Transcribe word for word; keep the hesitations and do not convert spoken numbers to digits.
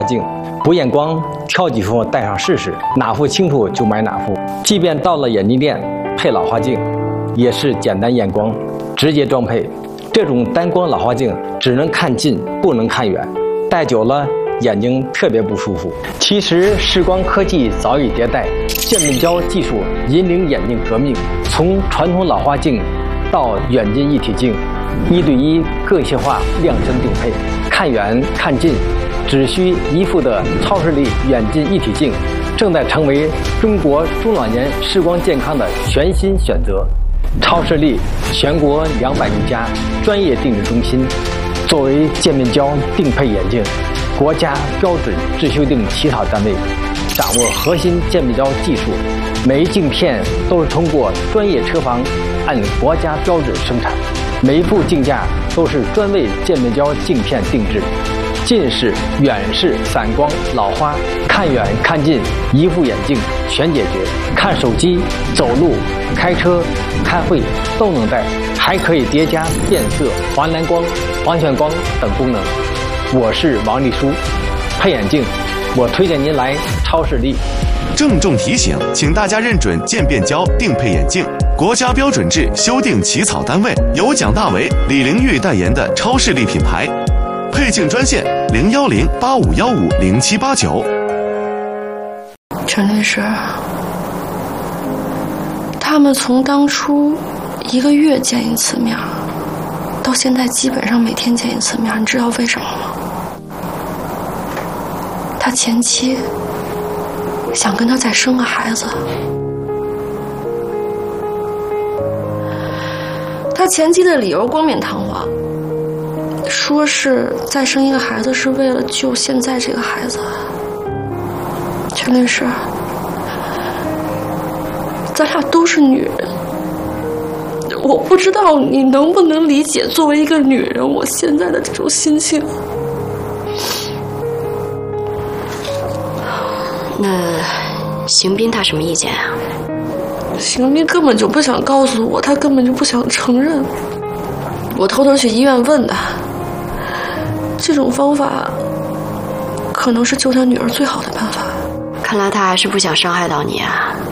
镜，补眼光，挑几副戴上试试，哪副清楚就买哪副。即便到了眼镜店配老花镜，也是简单验光，直接装配。这种单光老花镜只能看近，不能看远，戴久了眼睛特别不舒服。其实视光科技早已迭代，渐变焦技术引领眼镜革命，从传统老花镜到远近一体镜，一对一个性化量身定配，看远看近只需一副的超视力远近一体镜，正在成为中国中老年视光健康的全新选择。超视力全国两百余家专业定制中心，作为渐变焦定配眼镜国家标准制修订起草单位，掌握核心渐变焦技术，每一镜片都是通过专业车房按国家标准生产，每一部镜架都是专为渐变焦镜片定制。近视、远视、散光、老花，看远看近一副眼镜全解决。看手机、走路、开车、开会都能戴，还可以叠加变色、防蓝光、防眩光等功能。我是王丽书，配眼镜，我推荐您来超视力。 郑重提醒，请大家认准渐变焦定配眼镜，国家标准制修订起草单位由蒋大为、李玲玉代言的超视力品牌。配镜专线零幺零八五幺五零七八九。 陈律师，他们从当初一个月见一次面，到现在基本上每天见一次面，你知道为什么吗？他前妻想跟他再生个孩子，他前妻的理由冠冕堂皇，说是再生一个孩子是为了救现在这个孩子。陈律师，咱俩都是女人，我不知道你能不能理解作为一个女人我现在的这种心情。 那邢斌他什么意见啊？ 邢斌根本就不想告诉我，他根本就不想承认。我偷偷去医院问他，这种方法可能是救他女儿最好的办法。 看来他还是不想伤害到你啊。